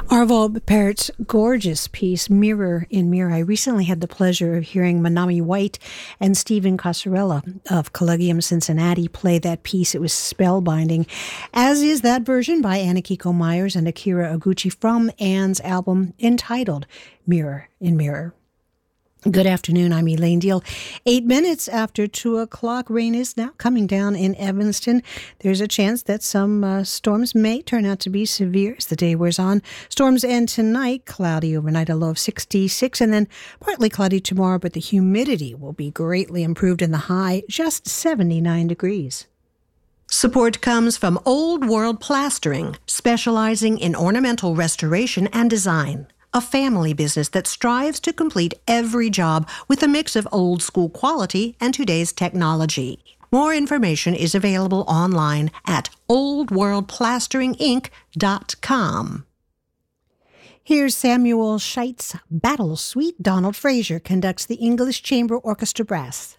Arvo Pärt's gorgeous piece, Mirror in Mirror. I recently had the pleasure of hearing Manami White and Stephen Casarella of Collegium Cincinnati play that piece. It was spellbinding, as is that version by Anakiko Myers and Akira Oguchi from Anne's album entitled Mirror in Mirror. Good afternoon, I'm Elaine Deal. 8 minutes after 2 o'clock, rain is now coming down in Evanston. There's a chance that some storms may turn out to be severe as the day wears on. Storms end tonight, cloudy overnight, a low of 66, and then partly cloudy tomorrow, but the humidity will be greatly improved in the high, just 79 degrees. Support comes from Old World Plastering, specializing in ornamental restoration and design. A family business that strives to complete every job with a mix of old school quality and today's technology. More information is available online at oldworldplasteringinc.com. Here's Samuel Scheit's Battle Suite. Donald Frazier conducts the English Chamber Orchestra Brass.